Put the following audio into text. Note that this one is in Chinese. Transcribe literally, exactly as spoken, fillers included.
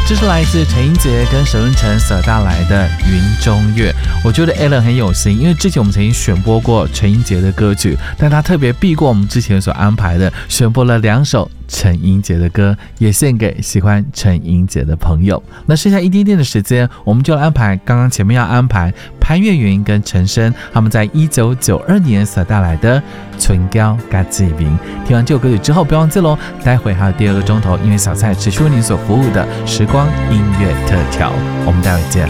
这是来自陈英杰跟沈文成所带来的云中月。我觉得 Alan 很有心，因为之前我们曾经选播过陈英杰的歌曲，但他特别避过我们之前所安排的，选播了两首陈英杰的歌，也献给喜欢陈英杰的朋友。那剩下一点点的时间，我们就来安排刚刚前面要安排潘越云跟陈升他们在一九九二年所带来的春娇甲志明。听完这首歌曲之后，不要忘记喽，待会还有第二个钟头，因为小蔡持续为您所服务的时光音乐特调，我们待会见。